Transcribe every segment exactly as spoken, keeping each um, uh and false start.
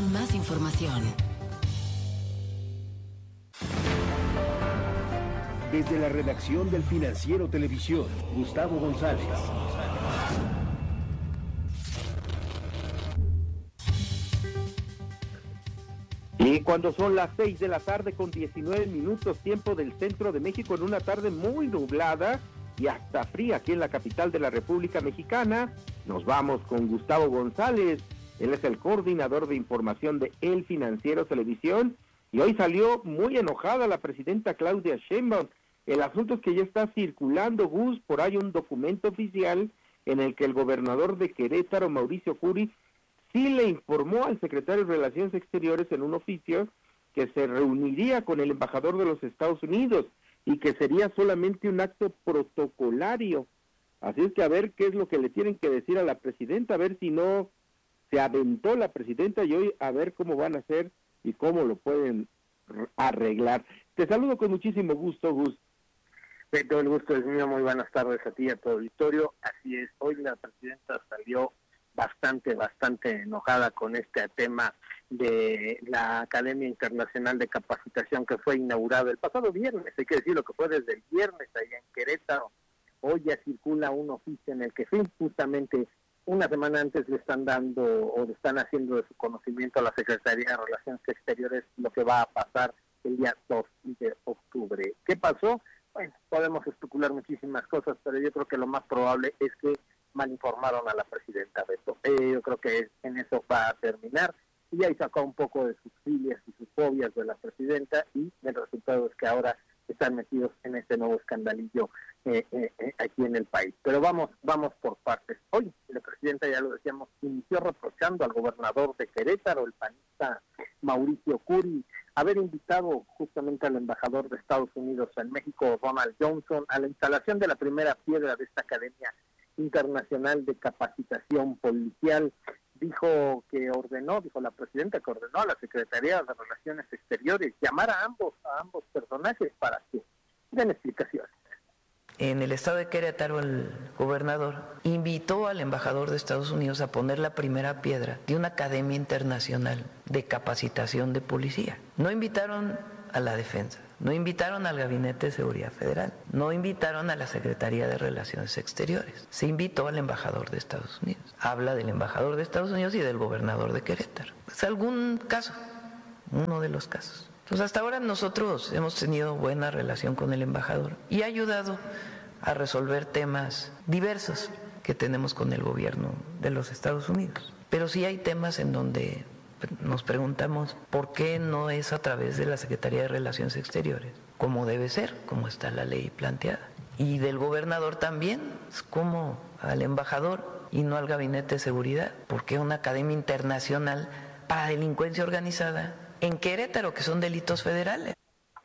Más información. Desde la redacción del Financiero Televisión, Gustavo González. Y cuando son las seis de la tarde con diecinueve minutos, tiempo del centro de México, en una tarde muy nublada y hasta fría aquí en la capital de la República Mexicana, nos vamos con Gustavo González. Él es el coordinador de información de El Financiero Televisión y hoy salió muy enojada la presidenta Claudia Sheinbaum. El asunto es que ya está circulando, Gus, por ahí un documento oficial en el que el gobernador de Querétaro, Mauricio Curi, sí le informó al secretario de Relaciones Exteriores en un oficio que se reuniría con el embajador de los Estados Unidos y que sería solamente un acto protocolario. Así es que a ver qué es lo que le tienen que decir a la presidenta, a ver si no se aventó la presidenta y hoy a ver cómo van a hacer y cómo lo pueden arreglar. Te saludo con muchísimo gusto, Gus. Todo el gusto es mío, muy buenas tardes a ti y a todo el auditorio. Así es, hoy la presidenta salió bastante, bastante enojada con este tema de la Academia Internacional de Capacitación que fue inaugurada el pasado viernes, hay que decir lo que fue desde el viernes allá en Querétaro. Hoy ya circula un oficio en el que justamente una semana antes le están dando o le están haciendo de su conocimiento a la Secretaría de Relaciones Exteriores lo que va a pasar el día dos de octubre. ¿Qué pasó? Bueno, podemos especular muchísimas cosas, pero yo creo que lo más probable es que mal informaron a la presidenta Beto. Eh, yo creo que en eso va a terminar. Y ahí sacó un poco de sus filias y sus fobias de la presidenta y el resultado es que ahora están metidos en este nuevo escandalillo eh, eh, eh, aquí en el país. Pero vamos, vamos por partes. Hoy la presidenta, ya lo decíamos, inició reprochando al gobernador de Querétaro, el panista Mauricio Curi, haber invitado justamente al embajador de Estados Unidos en México, Ronald Johnson, a la instalación de la primera piedra de esta Academia Internacional de Capacitación Policial. Dijo que ordenó, dijo la presidenta que ordenó a la Secretaría de Relaciones Exteriores llamar a ambos, a ambos personajes para que den explicaciones. En el estado de Querétaro, el gobernador invitó al embajador de Estados Unidos a poner la primera piedra de una academia internacional de capacitación de policía. No invitaron a la defensa, no invitaron al Gabinete de Seguridad Federal, no invitaron a la Secretaría de Relaciones Exteriores, se invitó al embajador de Estados Unidos. Habla del embajador de Estados Unidos y del gobernador de Querétaro. Es algún caso, uno de los casos. Pues hasta ahora nosotros hemos tenido buena relación con el embajador y ha ayudado a resolver temas diversos que tenemos con el gobierno de los Estados Unidos. Pero sí hay temas en donde nos preguntamos por qué no es a través de la Secretaría de Relaciones Exteriores, como debe ser, como está la ley planteada. Y del gobernador también, como al embajador y no al Gabinete de Seguridad, porque una academia internacional para delincuencia organizada en Querétaro, que son delitos federales.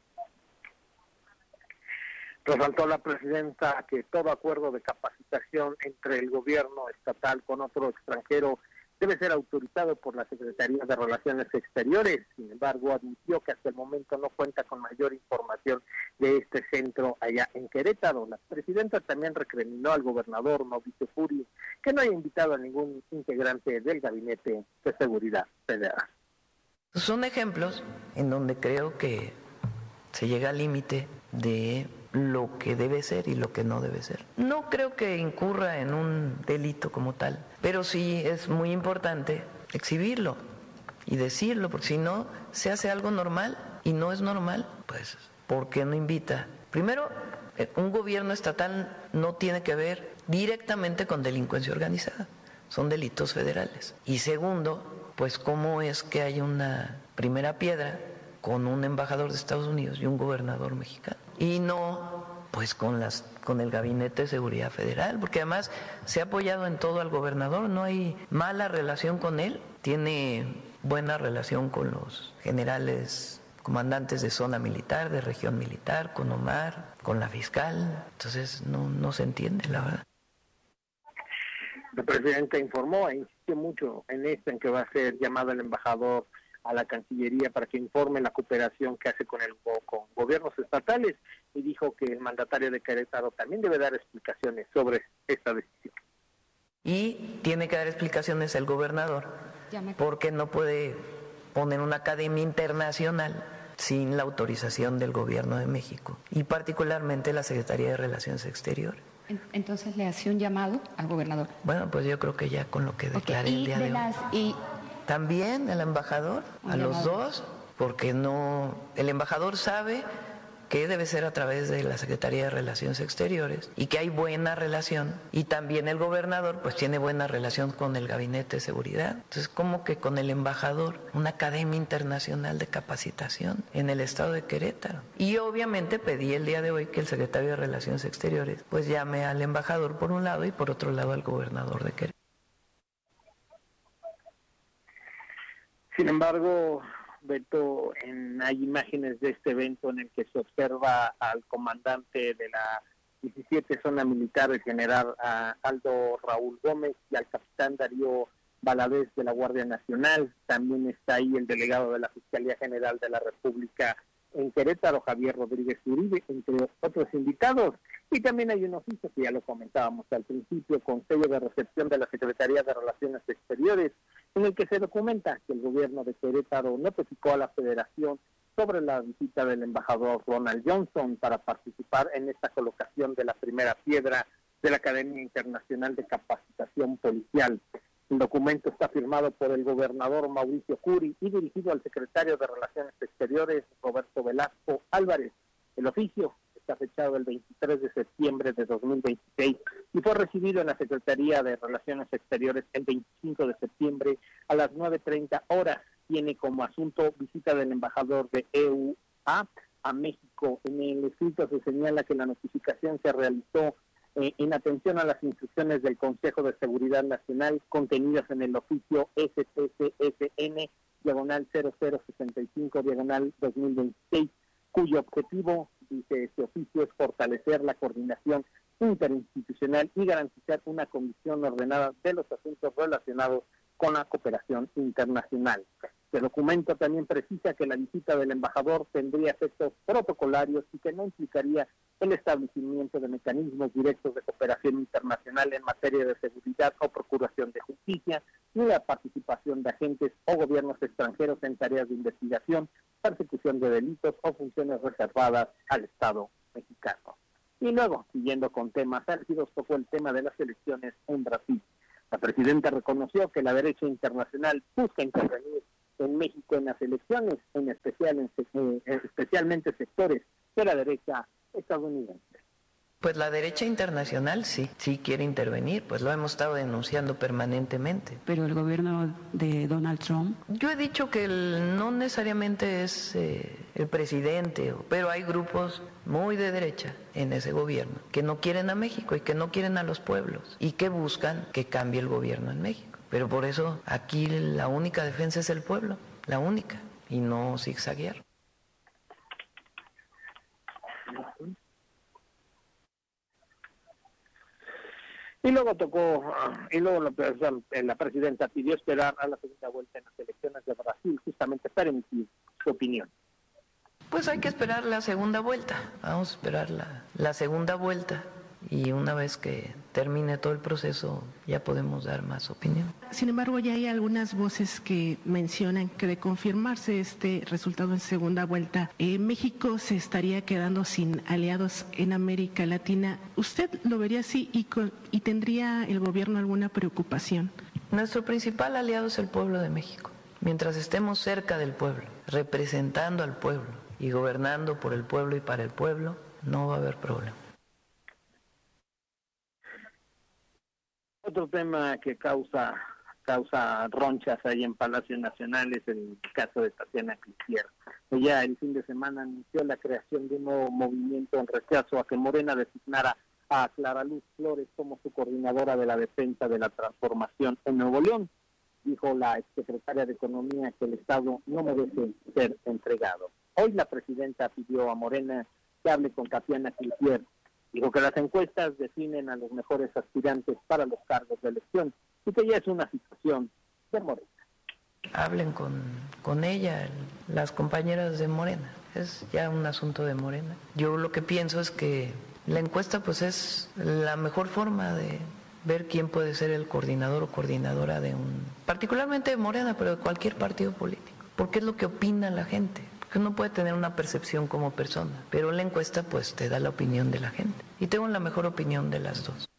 Resaltó la presidenta que todo acuerdo de capacitación entre el gobierno estatal con otro extranjero debe ser autorizado por la Secretaría de Relaciones Exteriores. Sin embargo, admitió que hasta el momento no cuenta con mayor información de este centro allá en Querétaro. La presidenta también recriminó al gobernador Mauricio Curi que no haya invitado a ningún integrante del Gabinete de Seguridad Federal. Son ejemplos en donde creo que se llega al límite de lo que debe ser y lo que no debe ser. No creo que incurra en un delito como tal, pero sí es muy importante exhibirlo y decirlo, porque si no se hace algo normal y no es normal, pues ¿por qué no invita? Primero, un gobierno estatal no tiene que ver directamente con delincuencia organizada, son delitos federales. Y segundo, pues cómo es que hay una primera piedra con un embajador de Estados Unidos y un gobernador mexicano, y no pues con las con el Gabinete de Seguridad Federal, porque además se ha apoyado en todo al gobernador, no hay mala relación con él, tiene buena relación con los generales comandantes de zona militar, de región militar, con Omar, con la fiscal, entonces no, no se entiende, la verdad. La presidenta informó e insistió mucho en esto, en que va a ser llamado el embajador a la Cancillería para que informe la cooperación que hace con el con gobiernos estatales, y dijo que el mandatario de Querétaro también debe dar explicaciones sobre esta decisión. Y tiene que dar explicaciones el gobernador, porque no puede poner una academia internacional sin la autorización del Gobierno de México y particularmente la Secretaría de Relaciones Exteriores. Entonces le hace un llamado al gobernador. Bueno, pues yo creo que ya con lo que declaré okay. el día de, de las, hoy. Y... También el embajador, a llamado. Los dos, porque no, el embajador sabe que debe ser a través de la Secretaría de Relaciones Exteriores y que hay buena relación, y también el gobernador pues tiene buena relación con el Gabinete de Seguridad. Entonces, ¿cómo que con el embajador? Una academia internacional de capacitación en el estado de Querétaro. Y obviamente pedí el día de hoy que el secretario de Relaciones Exteriores pues llame al embajador por un lado y por otro lado al gobernador de Querétaro. Sin embargo, Beto, en, hay imágenes de este evento en el que se observa al comandante de la diecisiete Zona Militar, el general uh, Aldo Raúl Gómez, y al capitán Darío Valadez de la Guardia Nacional. También está ahí el delegado de la Fiscalía General de la República en Querétaro, Javier Rodríguez Uribe, entre otros invitados. Y también hay un oficio que ya lo comentábamos al principio, con sello de recepción de la Secretaría de Relaciones Exteriores, en el que se documenta que el gobierno de Querétaro notificó a la Federación sobre la visita del embajador Ronald Johnson para participar en esta colocación de la primera piedra de la Academia Internacional de Capacitación Policial. El documento está firmado por el gobernador Mauricio Curi y dirigido al secretario de Relaciones Exteriores, Roberto Velasco Álvarez. El oficio está fechado el veintitrés de septiembre de dos mil veintiséis y fue recibido en la Secretaría de Relaciones Exteriores el veinticinco de septiembre a las nueve treinta horas. Tiene como asunto visita del embajador de E U A a México. En el escrito se señala que la notificación se realizó eh, en atención a las instrucciones del Consejo de Seguridad Nacional contenidas en el oficio S T C S N diagonal cero cero sesenta y cinco diagonal dos mil veintiséis, cuyo objetivo, dice este oficio, es fortalecer la coordinación interinstitucional y garantizar una conducción ordenada de los asuntos relacionados con la cooperación internacional. El documento también precisa que la visita del embajador tendría efectos protocolarios y que no implicaría el establecimiento de mecanismos directos de cooperación internacional en materia de seguridad o procuración de justicia, ni la participación de agentes o gobiernos extranjeros en tareas de investigación, persecución de delitos o funciones reservadas al Estado mexicano. Y luego, siguiendo con temas álgidos, tocó el tema de las elecciones en Brasil. La presidenta reconoció que la derecha internacional busca intervenir en México en las elecciones, en especial en, eh, especialmente sectores de la derecha estadounidense. Pues la derecha internacional sí, sí quiere intervenir, pues lo hemos estado denunciando permanentemente. Pero el gobierno de Donald Trump... Yo he dicho que el, no necesariamente es eh, el presidente, pero hay grupos muy de derecha en ese gobierno que no quieren a México y que no quieren a los pueblos y que buscan que cambie el gobierno en México. Pero por eso aquí la única defensa es el pueblo, la única, y no zigzaguear. Y luego tocó, y luego la, la presidenta pidió esperar a la segunda vuelta en las elecciones de Brasil, justamente para emitir su opinión. Pues hay que esperar la segunda vuelta, vamos a esperar la, la segunda vuelta y una vez que termine todo el proceso ya podemos dar más opinión. Sin embargo, ya hay algunas voces que mencionan que de confirmarse este resultado en segunda vuelta, eh, México se estaría quedando sin aliados en América Latina. ¿Usted lo vería así y, con, y tendría el gobierno alguna preocupación? Nuestro principal aliado es el pueblo de México. Mientras estemos cerca del pueblo, representando al pueblo y gobernando por el pueblo y para el pueblo, no va a haber problema. Otro tema que causa causa ronchas ahí en Palacio Nacional es el caso de Tatiana Cloutier. Ella el fin de semana anunció la creación de un nuevo movimiento en rechazo a que Morena designara a Clara Luz Flores como su coordinadora de la defensa de la transformación en Nuevo León. Dijo la exsecretaria de Economía que el Estado no merece ser entregado. Hoy la presidenta pidió a Morena que hable con Tatiana Cloutier. Dijo que las encuestas definen a los mejores aspirantes para los cargos de elección y que ya es una situación de Morena. Hablen con, con ella, las compañeras de Morena, es ya un asunto de Morena. Yo lo que pienso es que la encuesta pues es la mejor forma de ver quién puede ser el coordinador o coordinadora de un, particularmente de Morena, pero de cualquier partido político. porque es lo que opina la gente. Porque uno puede tener una percepción como persona, pero la encuesta pues te da la opinión de la gente. Y tengo la mejor opinión de las dos.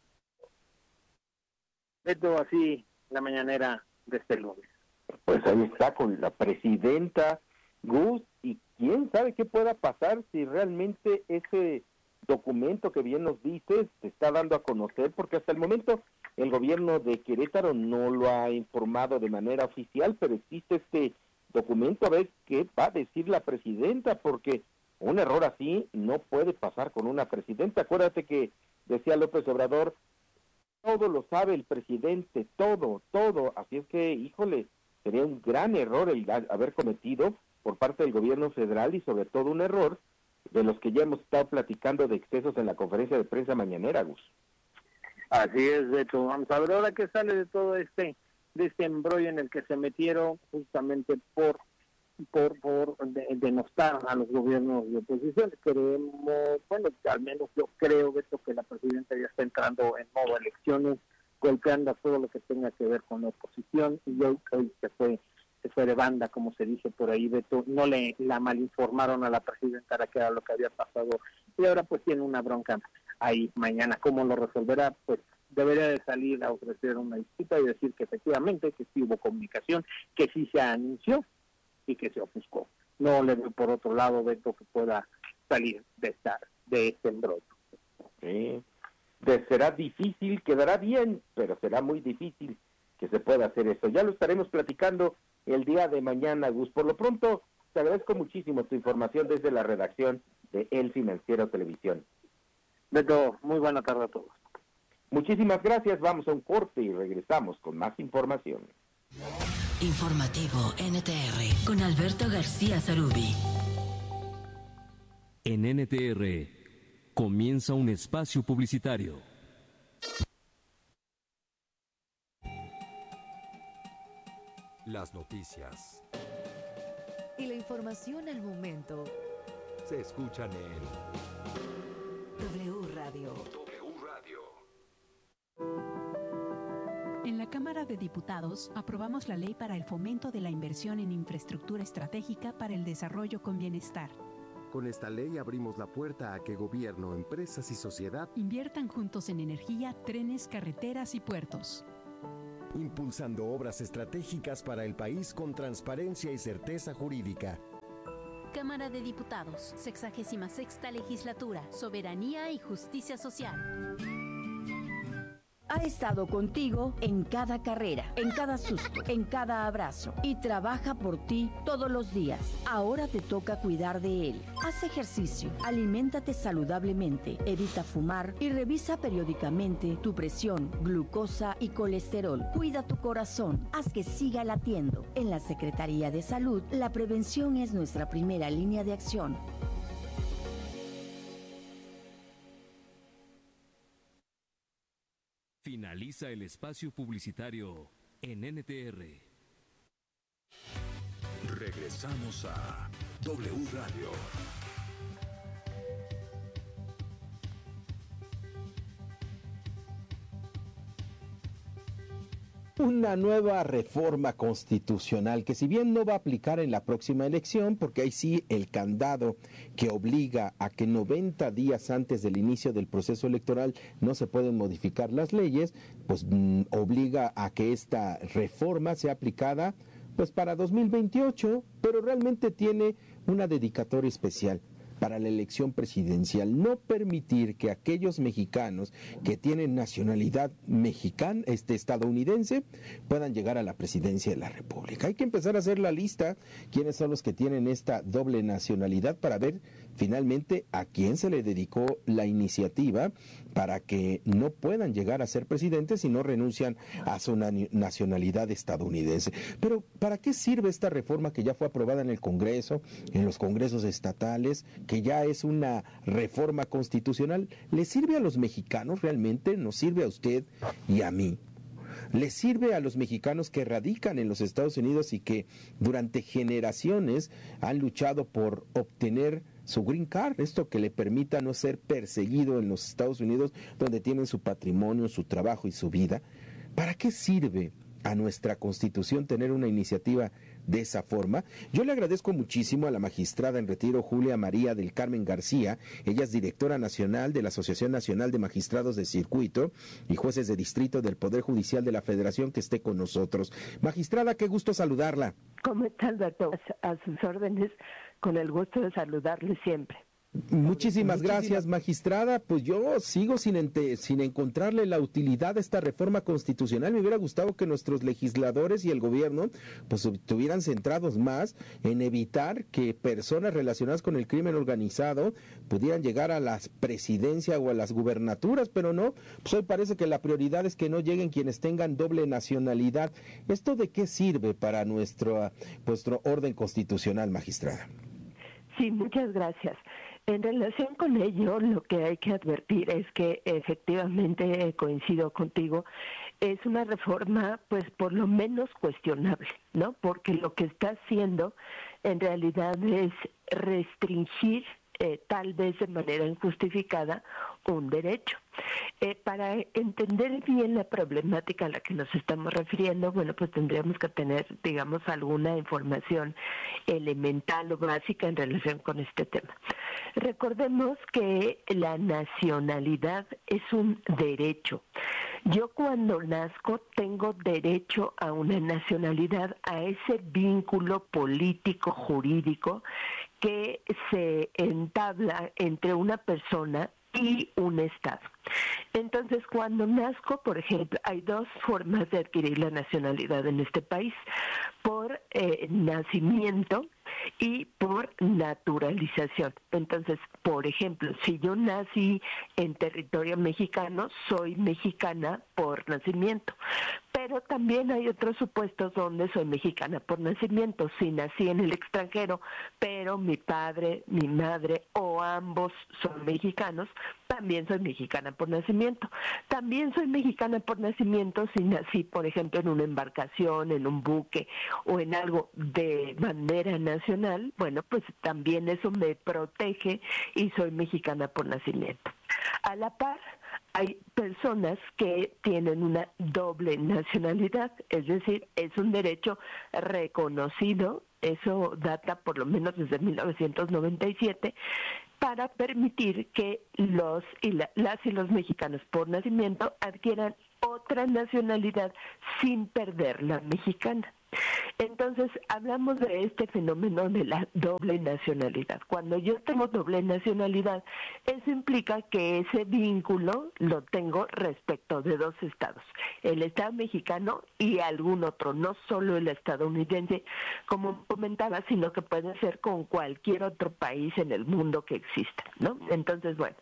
Beto, así la mañanera de este lunes. Pues ahí está con la presidenta Gus, y quién sabe qué pueda pasar si realmente ese documento que bien nos dices se está dando a conocer, porque hasta el momento el gobierno de Querétaro no lo ha informado de manera oficial, pero existe este documento, a ver qué va a decir la presidenta, porque un error así no puede pasar con una presidenta. Acuérdate que decía López Obrador, todo lo sabe el presidente, todo, todo, así es que, híjole, sería un gran error el haber cometido por parte del gobierno federal, y sobre todo un error de los que ya hemos estado platicando de excesos en la conferencia de prensa mañanera, Gus. Así es, Beto. Vamos a ver ahora qué sale de todo este de este embrollo en el que se metieron justamente por por por de, denostar a los gobiernos de oposición. Creemos, bueno, al menos yo creo, Beto, que la presidenta ya está entrando en modo elecciones, golpeando a todo lo que tenga que ver con la oposición, y hoy, hoy se fue se fue de banda, como se dice por ahí, Beto. No le la malinformaron a la presidenta de que era lo que había pasado, y ahora pues tiene una bronca ahí mañana. ¿Cómo lo resolverá? Pues debería de salir a ofrecer una disculpa y decir que efectivamente que sí hubo comunicación, que sí se anunció y que se ofuscó. No le veo por otro lado, Beto, que pueda salir de esta de este embrollo. Sí. De, será difícil, quedará bien, pero será muy difícil que se pueda hacer eso. Ya lo estaremos platicando el día de mañana, Gus. Por lo pronto, te agradezco muchísimo tu información desde la redacción de El Financiero Televisión. Beto, muy buena tarde a todos. Muchísimas gracias, vamos a un corte y regresamos con más información. Informativo N T R con Alberto García Zarubi. En N T R comienza un espacio publicitario. Las noticias y la información al momento se escuchan en W Radio. W Radio. En la Cámara de Diputados aprobamos la ley para el fomento de la inversión en infraestructura estratégica para el desarrollo con bienestar. Con esta ley abrimos la puerta a que gobierno, empresas y sociedad inviertan juntos en energía, trenes, carreteras y puertos. Impulsando obras estratégicas para el país con transparencia y certeza jurídica. Cámara de Diputados, sexagésima sexta legislatura, soberanía y justicia social. Ha estado contigo en cada carrera, en cada susto, en cada abrazo, y trabaja por ti todos los días. Ahora te toca cuidar de él. Haz ejercicio, aliméntate saludablemente, evita fumar y revisa periódicamente tu presión, glucosa y colesterol. Cuida tu corazón, haz que siga latiendo. En la Secretaría de Salud, la prevención es nuestra primera línea de acción. Finaliza el espacio publicitario en N T R. Regresamos a W Radio. Una nueva reforma constitucional que, si bien no va a aplicar en la próxima elección, porque ahí sí el candado que obliga a que noventa días antes del inicio del proceso electoral no se pueden modificar las leyes, pues mmm, obliga a que esta reforma sea aplicada pues para dos mil veintiocho, pero realmente tiene una dedicatoria especial para la elección presidencial: no permitir que aquellos mexicanos que tienen nacionalidad mexicana, este estadounidense, puedan llegar a la presidencia de la República. Hay que empezar a hacer la lista, quiénes son los que tienen esta doble nacionalidad, para ver finalmente a quién se le dedicó la iniciativa para que no puedan llegar a ser presidentes si no renuncian a su nacionalidad estadounidense. Pero ¿para qué sirve esta reforma que ya fue aprobada en el Congreso, en los congresos estatales, que ya es una reforma constitucional? ¿Le sirve a los mexicanos realmente? ¿Nos sirve a usted y a mí? ¿Le sirve a los mexicanos que radican en los Estados Unidos y que durante generaciones han luchado por obtener su green card, esto que le permita no ser perseguido en los Estados Unidos, donde tienen su patrimonio, su trabajo y su vida? ¿Para qué sirve a nuestra Constitución tener una iniciativa de esa forma. Yo le agradezco muchísimo a la magistrada en retiro Julia María del Carmen García. Ella es directora nacional de la Asociación Nacional de Magistrados de Circuito y Jueces de Distrito del Poder Judicial de la Federación, que esté con nosotros. Magistrada, qué gusto saludarla. ¿Cómo está, Alberto? A sus órdenes, con el gusto de saludarle siempre. Muchísimas gracias, magistrada. Pues yo sigo sin, ente, sin encontrarle la utilidad de esta reforma constitucional. Me hubiera gustado que nuestros legisladores y el gobierno pues estuvieran centrados más en evitar que personas relacionadas con el crimen organizado pudieran llegar a la presidencia o a las gubernaturas, pero no, pues hoy parece que la prioridad es que no lleguen quienes tengan doble nacionalidad. ¿Esto de qué sirve para nuestro, nuestro orden constitucional, magistrada? Sí, muchas gracias. En relación con ello, lo que hay que advertir es que efectivamente, coincido contigo, es una reforma pues por lo menos cuestionable, ¿no? Porque lo que está haciendo en realidad es restringir Eh, tal vez de manera injustificada, un derecho. Eh, para entender bien la problemática a la que nos estamos refiriendo, bueno, pues tendríamos que tener, digamos, alguna información elemental o básica en relación con este tema. Recordemos que la nacionalidad es un derecho. Yo cuando nazco tengo derecho a una nacionalidad, a ese vínculo político, jurídico, que se entabla entre una persona y un Estado. Entonces, cuando nazco, por ejemplo, hay dos formas de adquirir la nacionalidad en este país: por eh, nacimiento y por naturalización. Entonces, por ejemplo, si yo nací en territorio mexicano, soy mexicana por nacimiento. Pero también hay otros supuestos donde soy mexicana por nacimiento. Si nací en el extranjero, pero mi padre, mi madre o ambos son mexicanos, también soy mexicana por nacimiento. También soy mexicana por nacimiento si nací, por ejemplo, en una embarcación, en un buque o en algo de bandera nacional. Bueno, pues también eso me protege y soy mexicana por nacimiento. A la par, hay personas que tienen una doble nacionalidad, es decir, es un derecho reconocido, eso data por lo menos desde mil novecientos noventa y siete, para permitir que los y la, las y los mexicanos por nacimiento adquieran otra nacionalidad sin perder la mexicana. Entonces, hablamos de este fenómeno de la doble nacionalidad. Cuando yo tengo doble nacionalidad, eso implica que ese vínculo lo tengo respecto de dos estados, el Estado mexicano y algún otro, no solo el estadounidense, como comentaba, sino que puede ser con cualquier otro país en el mundo que exista, ¿no? Entonces, bueno,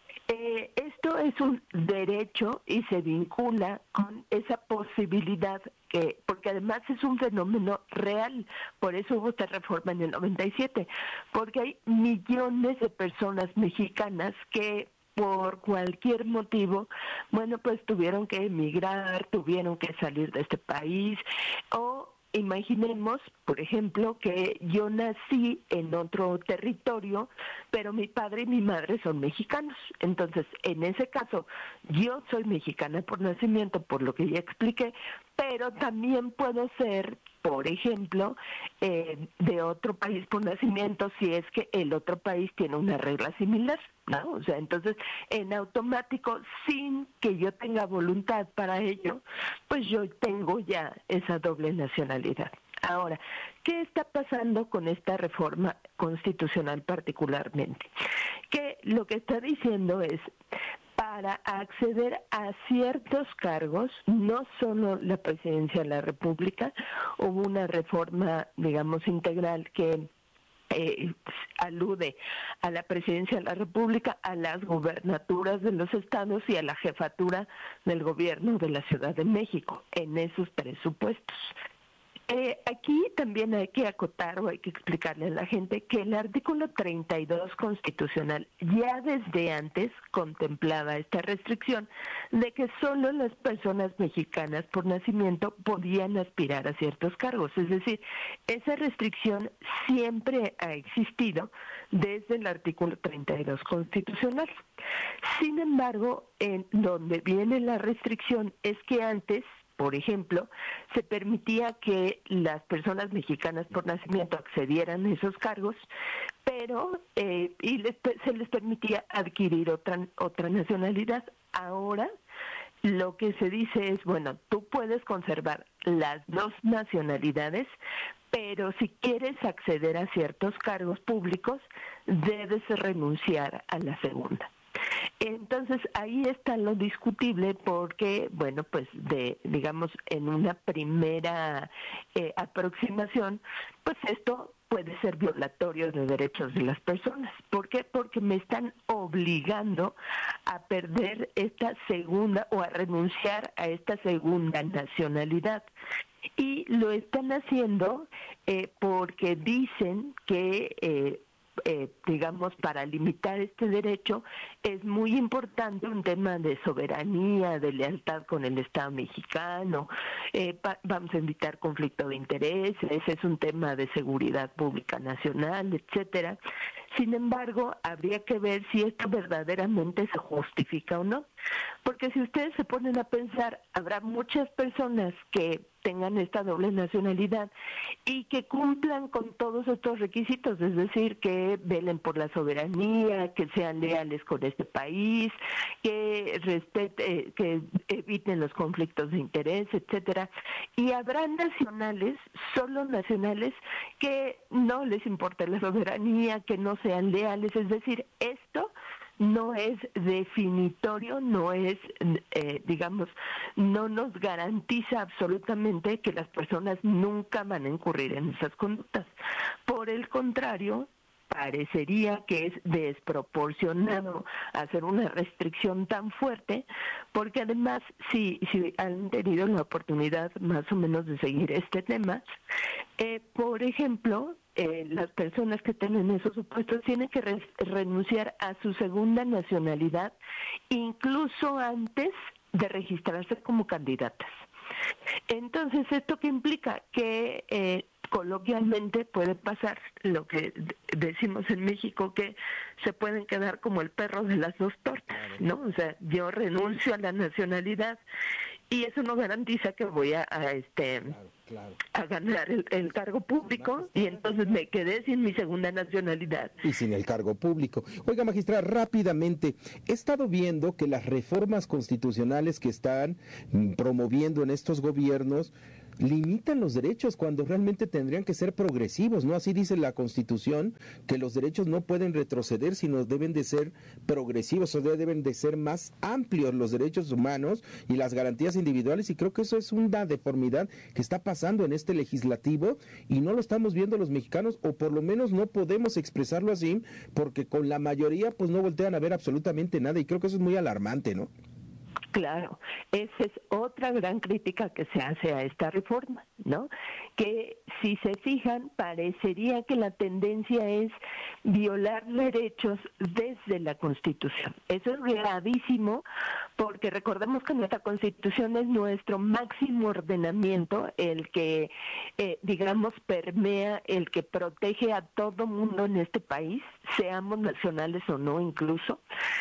Eh, esto es un derecho y se vincula con esa posibilidad, que, porque además es un fenómeno real, por eso hubo esta reforma en el noventa y siete, porque hay millones de personas mexicanas que por cualquier motivo, bueno, pues tuvieron que emigrar, tuvieron que salir de este país, o imaginemos, por ejemplo, que yo nací en otro territorio, pero mi padre y mi madre son mexicanos. Entonces, en ese caso, yo soy mexicana por nacimiento, por lo que ya expliqué, pero también puedo ser, por ejemplo, eh, de otro país por nacimiento si es que el otro país tiene una regla similar, ¿no? O sea, entonces, en automático, sin que yo tenga voluntad para ello, pues yo tengo ya esa doble nacionalidad. Ahora, ¿qué está pasando con esta reforma constitucional particularmente? Que lo que está diciendo es, para acceder a ciertos cargos, no solo la presidencia de la República, hubo una reforma, digamos, integral que eh, alude a la presidencia de la República, a las gubernaturas de los estados y a la jefatura del gobierno de la Ciudad de México en esos presupuestos. Eh, aquí también hay que acotar o hay que explicarle a la gente que el artículo treinta y dos constitucional ya desde antes contemplaba esta restricción de que solo las personas mexicanas por nacimiento podían aspirar a ciertos cargos. Es decir, esa restricción siempre ha existido desde el artículo treinta y dos constitucional. Sin embargo, en donde viene la restricción es que antes por ejemplo, se permitía que las personas mexicanas por nacimiento accedieran a esos cargos, pero eh, y les, se les permitía adquirir otra otra nacionalidad. Ahora lo que se dice es, bueno, tú puedes conservar las dos nacionalidades, pero si quieres acceder a ciertos cargos públicos, debes renunciar a la segunda. Entonces ahí está lo discutible porque, bueno, pues de digamos en una primera eh, aproximación, pues esto puede ser violatorio de derechos de las personas. ¿Por qué? Porque me están obligando a perder esta segunda o a renunciar a esta segunda nacionalidad. Y lo están haciendo eh, porque dicen que eh, Eh, digamos, para limitar este derecho, es muy importante un tema de soberanía, de lealtad con el Estado mexicano, eh, pa- vamos a evitar conflicto de intereses, es un tema de seguridad pública nacional, etcétera. Sin embargo, habría que ver si esto verdaderamente se justifica o no, porque si ustedes se ponen a pensar, habrá muchas personas que tengan esta doble nacionalidad y que cumplan con todos estos requisitos, es decir, que velen por la soberanía, que sean leales con este país, que respete, que eviten los conflictos de interés, etcétera. Y habrá nacionales, solo nacionales, que no les importa la soberanía, que no sean leales, es decir, esto no es definitorio, no es, eh, digamos, no nos garantiza absolutamente que las personas nunca van a incurrir en esas conductas. Por el contrario, parecería que es desproporcionado hacer una restricción tan fuerte, porque además, si, si han tenido la oportunidad más o menos de seguir este tema, eh, por ejemplo, eh, las personas que tienen esos supuestos tienen que re- renunciar a su segunda nacionalidad, incluso antes de registrarse como candidatas. Entonces, ¿esto qué implica? Que eh, coloquialmente puede pasar lo que decimos en México, que se pueden quedar como el perro de las dos tortas, ¿no? O sea, yo renuncio a la nacionalidad y eso no garantiza que voy a, a este claro, claro. a ganar el, el cargo público y entonces me quedé sin mi segunda nacionalidad. Y sin el cargo público. Oiga, magistrada, rápidamente, he estado viendo que las reformas constitucionales que están promoviendo en estos gobiernos limitan los derechos cuando realmente tendrían que ser progresivos, ¿no? Así dice la Constitución, que los derechos no pueden retroceder, sino deben de ser progresivos, o sea, deben de ser más amplios los derechos humanos y las garantías individuales, y creo que eso es una deformidad que está pasando en este legislativo y no lo estamos viendo los mexicanos, o por lo menos no podemos expresarlo así, porque con la mayoría pues no voltean a ver absolutamente nada, y creo que eso es muy alarmante, ¿no? Claro, esa es otra gran crítica que se hace a esta reforma, ¿no? Que si se fijan, parecería que la tendencia es violar derechos desde la Constitución. Eso es gravísimo porque recordemos que nuestra Constitución es nuestro máximo ordenamiento, el que, eh, digamos, permea, el que protege a todo mundo en este país, seamos nacionales o no incluso.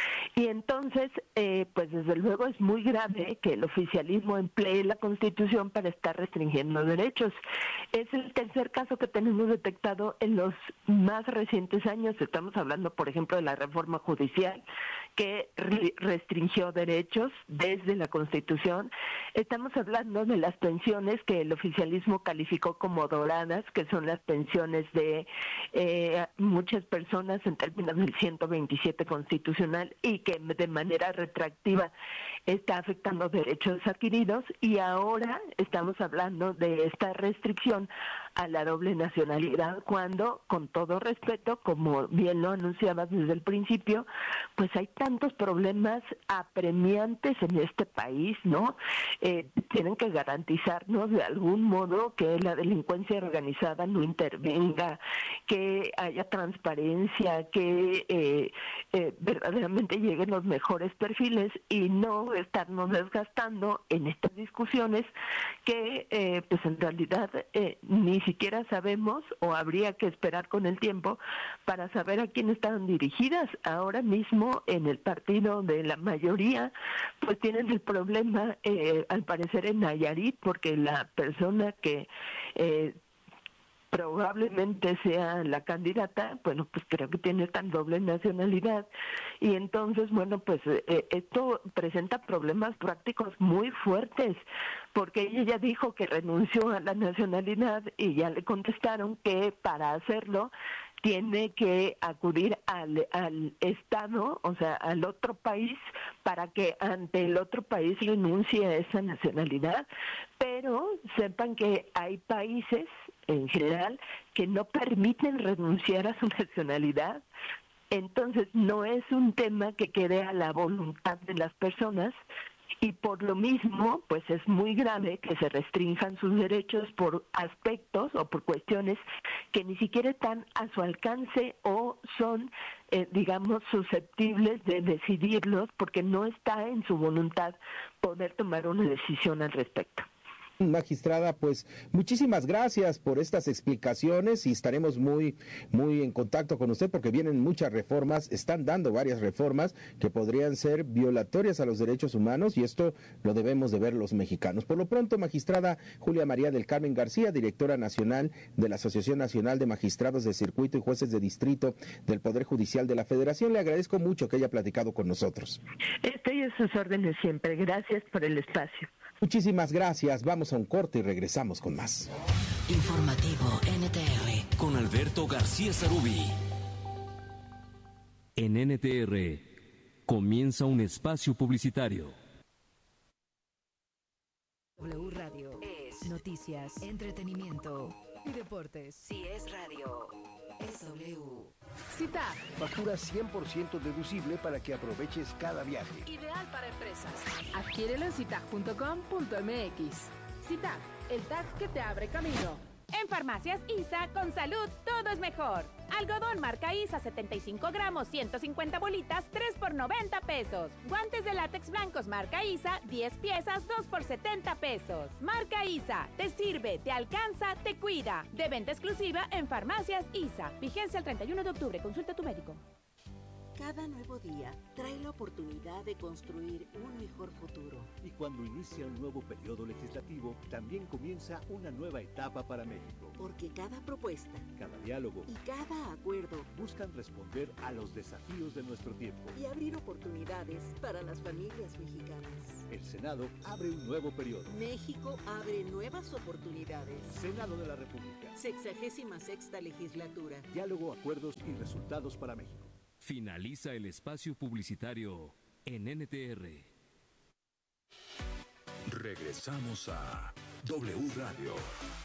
Y entonces, eh, pues desde luego es muy grave que el oficialismo emplee la Constitución para estar restringiendo derechos. Es el tercer caso que tenemos detectado en los más recientes años. Estamos hablando, por ejemplo, de la reforma judicial que re- restringió derechos desde la Constitución. Estamos hablando de las pensiones que el oficialismo calificó como doradas, que son las pensiones de eh, muchas personas en términos del ciento veintisiete constitucional y que de manera retroactiva está afectando derechos adquiridos, y ahora estamos hablando de esta restricción a la doble nacionalidad cuando, con todo respeto, como bien lo anunciabas desde el principio, pues hay tantos problemas apremiantes en este país, ¿no? Eh, tienen que garantizarnos de algún modo que la delincuencia organizada no intervenga, que haya transparencia, que eh, eh, verdaderamente lleguen los mejores perfiles, y no estarnos desgastando en estas discusiones que eh, pues en realidad eh, ni siquiera sabemos o habría que esperar con el tiempo para saber a quién están dirigidas. Ahora mismo en el partido de la mayoría pues tienen el problema eh, al parecer en Nayarit, porque la persona que eh, probablemente sea la candidata, bueno, pues creo que tiene tan doble nacionalidad y entonces, bueno, pues eh, esto presenta problemas prácticos muy fuertes, porque ella ya dijo que renunció a la nacionalidad y ya le contestaron que para hacerlo tiene que acudir al, al Estado, o sea, al otro país, para que ante el otro país renuncie a esa nacionalidad, pero sepan que hay países en general que no permiten renunciar a su nacionalidad. Entonces no es un tema que quede a la voluntad de las personas, y por lo mismo, pues es muy grave que se restrinjan sus derechos por aspectos o por cuestiones que ni siquiera están a su alcance o son, eh, digamos, susceptibles de decidirlos, porque no está en su voluntad poder tomar una decisión al respecto. Magistrada, pues muchísimas gracias por estas explicaciones y estaremos muy, muy en contacto con usted porque vienen muchas reformas, están dando varias reformas que podrían ser violatorias a los derechos humanos y esto lo debemos de ver los mexicanos. Por lo pronto, magistrada Julia María del Carmen García, directora nacional de la Asociación Nacional de Magistrados de Circuito y Jueces de Distrito del Poder Judicial de la Federación, le agradezco mucho que haya platicado con nosotros. Estoy a sus órdenes siempre. Gracias por el espacio. Muchísimas gracias. Vamos a un corte y regresamos con más. Informativo N T R con Alberto García Sarubí. En N T R comienza un espacio publicitario. W Radio es noticias, entretenimiento y deportes. Si es radio, es W. CITAG. Factura cien por ciento deducible para que aproveches cada viaje. Ideal para empresas. Adquiérelo en citag punto com punto m x. CITAG, el tag que te abre camino. En Farmacias ISA, con salud, todo es mejor. Algodón marca ISA, setenta y cinco gramos, ciento cincuenta bolitas, tres por noventa pesos. Guantes de látex blancos marca ISA, diez piezas, dos por setenta pesos. Marca ISA, te sirve, te alcanza, te cuida. De venta exclusiva en Farmacias ISA. Vigencia el treinta y uno de octubre, consulta a tu médico. Cada nuevo día trae la oportunidad de construir un mejor futuro. Y cuando inicia un nuevo periodo legislativo, también comienza una nueva etapa para México. Porque cada propuesta, cada diálogo y cada acuerdo buscan responder a los desafíos de nuestro tiempo y abrir oportunidades para las familias mexicanas. El Senado abre un nuevo periodo. México abre nuevas oportunidades. Senado de la República. Sexagésima sexta legislatura. Diálogo, acuerdos y resultados para México. Finaliza el espacio publicitario en N T R. Regresamos a W Radio.